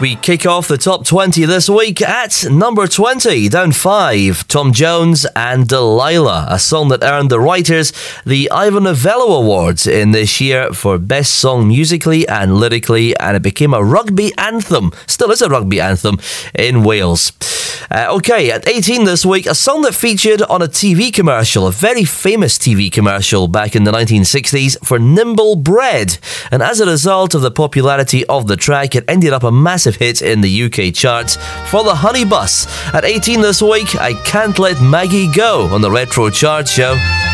We kick off the top 20 this week at number 20, down 5, Tom Jones and Delilah, a song that earned the writers the Ivor Novello Awards in this year for Best Song Musically and Lyrically, and it became a rugby anthem, still is a rugby anthem, in Wales. Okay, at 18 this week, a song that featured on a TV commercial, a very famous TV commercial back in the 1960s for Nimble Bread, and as a result of the popularity of the track, it ended up a massive hit in the UK charts for the Honey Bus. At 18 this week, I Can't Let Maggie Go on the Retro Chart Show.